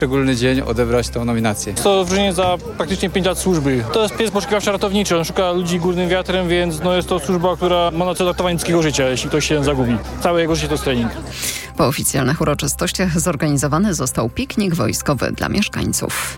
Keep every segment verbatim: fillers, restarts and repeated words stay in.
szczególny dzień odebrać tą nominację. To wyróżnienie za praktycznie pięć lat służby. To jest pies poszukiwawczo-ratowniczy, on szuka ludzi górnym wiatrem, więc no jest to służba, która ma na celu ratowanie ludzkiego życia, jeśli ktoś się zagubi. Całe jego życie to jest trening. Po oficjalnych uroczystościach zorganizowany został piknik wojskowy dla mieszkańców.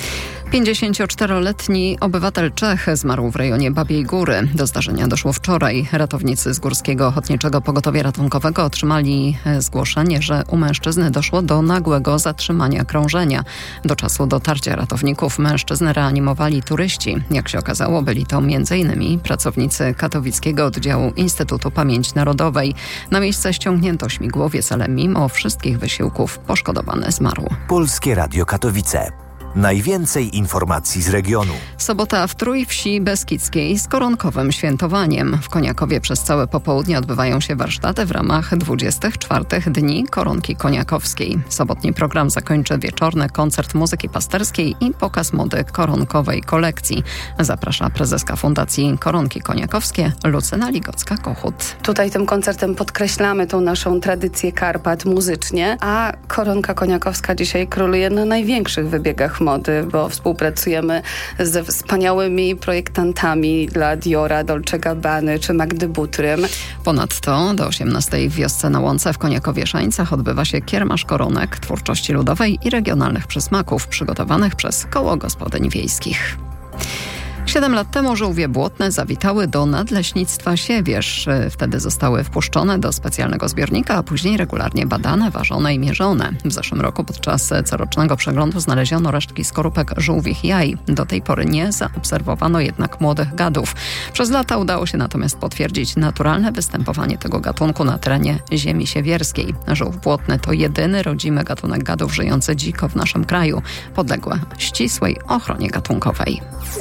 pięćdziesięcioczteroletni obywatel Czech zmarł w rejonie Babiej Góry. Do zdarzenia doszło wczoraj. Ratownicy z Górskiego Ochotniczego Pogotowia Ratunkowego otrzymali zgłoszenie, że u mężczyzny doszło do nagłego zatrzymania krążenia. Do czasu dotarcia ratowników mężczyznę reanimowali turyści. Jak się okazało, byli to między innymi pracownicy katowickiego oddziału Instytutu Pamięci Narodowej. Na miejsce ściągnięto śmigłowiec, ale mimo wszystkich wysiłków poszkodowany zmarł. Polskie Radio Katowice. Najwięcej informacji z regionu. Sobota w Trójwsi Beskidzkiej z koronkowym świętowaniem. W Koniakowie przez całe popołudnie odbywają się warsztaty w ramach dwudziestych czwartych Dni Koronki Koniakowskiej. Sobotni program zakończy wieczorny koncert muzyki pasterskiej i pokaz mody koronkowej kolekcji. Zaprasza prezeska Fundacji Koronki Koniakowskie Lucyna Ligocka-Kochut. Tutaj tym koncertem podkreślamy tą naszą tradycję Karpat muzycznie, a koronka koniakowska dzisiaj króluje na największych wybiegach mody, bo współpracujemy ze wspaniałymi projektantami dla Diora, Dolce Gabbany czy Magdy Butrym. Ponadto do osiemnastej w wiosce na Łące w Koniakowie-Szańcach odbywa się kiermasz koronek twórczości ludowej i regionalnych przysmaków przygotowanych przez Koło Gospodyń Wiejskich. Siedem lat temu żółwie błotne zawitały do Nadleśnictwa Siewierz. Wtedy zostały wpuszczone do specjalnego zbiornika, a później regularnie badane, ważone i mierzone. W zeszłym roku podczas corocznego przeglądu znaleziono resztki skorupek żółwich jaj. Do tej pory nie zaobserwowano jednak młodych gadów. Przez lata udało się natomiast potwierdzić naturalne występowanie tego gatunku na terenie ziemi siewierskiej. Żółw błotny to jedyny rodzimy gatunek gadów żyjący dziko w naszym kraju, podległy ścisłej ochronie gatunkowej.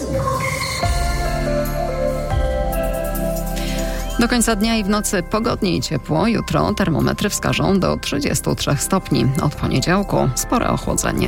Do końca dnia i w nocy pogodnie i ciepło. Jutro termometry wskażą do trzydziestu trzech stopni. Od poniedziałku spore ochłodzenie.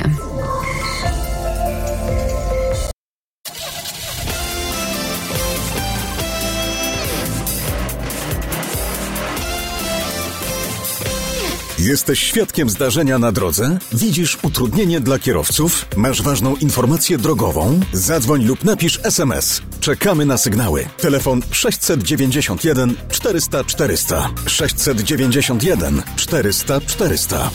Jesteś świadkiem zdarzenia na drodze? Widzisz utrudnienie dla kierowców? Masz ważną informację drogową? Zadzwoń lub napisz es em es. Czekamy na sygnały. Telefon sześćset dziewięćdziesiąt jeden czterysta czterysta. sześćset dziewięćdziesiąt jeden czterysta czterysta.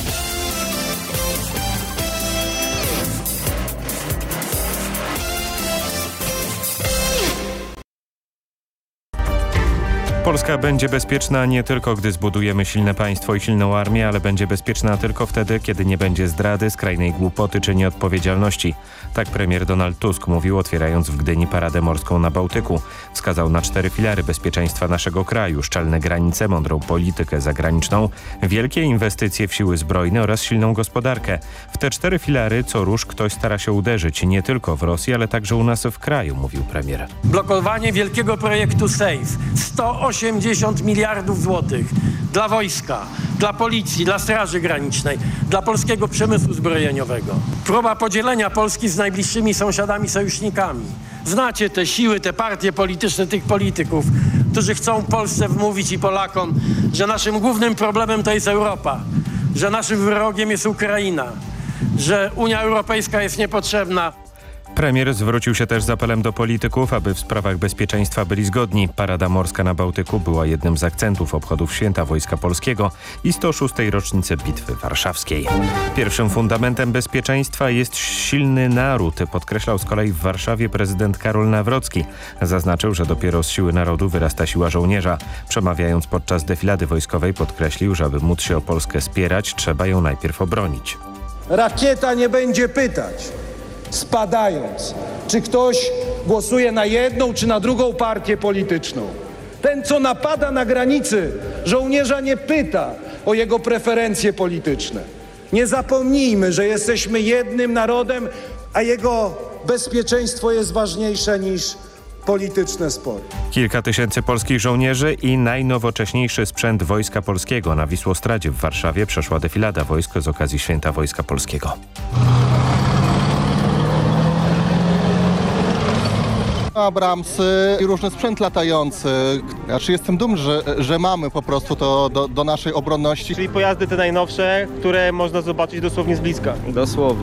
Polska będzie bezpieczna nie tylko, gdy zbudujemy silne państwo i silną armię, ale będzie bezpieczna tylko wtedy, kiedy nie będzie zdrady, skrajnej głupoty czy nieodpowiedzialności. Tak premier Donald Tusk mówił, otwierając w Gdyni paradę morską na Bałtyku. Wskazał na cztery filary bezpieczeństwa naszego kraju: szczelne granice, mądrą politykę zagraniczną, wielkie inwestycje w siły zbrojne oraz silną gospodarkę. W te cztery filary co rusz ktoś stara się uderzyć, nie tylko w Rosji, ale także u nas w kraju, mówił premier. Blokowanie wielkiego projektu SAFE. sto osiemdziesiąt miliardów złotych dla wojska, dla policji, dla Straży Granicznej, dla polskiego przemysłu zbrojeniowego. Próba podzielenia Polski z najbliższymi sąsiadami, sojusznikami. Znacie te siły, te partie polityczne tych polityków, którzy chcą Polsce wmówić i Polakom, że naszym głównym problemem to jest Europa, że naszym wrogiem jest Ukraina, że Unia Europejska jest niepotrzebna. Premier zwrócił się też z apelem do polityków, aby w sprawach bezpieczeństwa byli zgodni. Parada morska na Bałtyku była jednym z akcentów obchodów Święta Wojska Polskiego i sto szóstej rocznicy Bitwy Warszawskiej. Pierwszym fundamentem bezpieczeństwa jest silny naród, podkreślał z kolei w Warszawie prezydent Karol Nawrocki. Zaznaczył, że dopiero z siły narodu wyrasta siła żołnierza. Przemawiając podczas defilady wojskowej podkreślił, że aby móc się o Polskę spierać, trzeba ją najpierw obronić. Rakieta nie będzie pytać, spadając, czy ktoś głosuje na jedną czy na drugą partię polityczną. Ten, co napada na granicy, żołnierza nie pyta o jego preferencje polityczne. Nie zapomnijmy, że jesteśmy jednym narodem, a jego bezpieczeństwo jest ważniejsze niż polityczne spory. Kilka tysięcy polskich żołnierzy i najnowocześniejszy sprzęt Wojska Polskiego. Na Wisłostradzie w Warszawie przeszła defilada wojsk z okazji Święta Wojska Polskiego. Abramsy i różny sprzęt latający. Znaczy jestem dumny, że, że mamy po prostu to do, do naszej obronności. Czyli pojazdy te najnowsze, które można zobaczyć dosłownie z bliska. Dosłownie.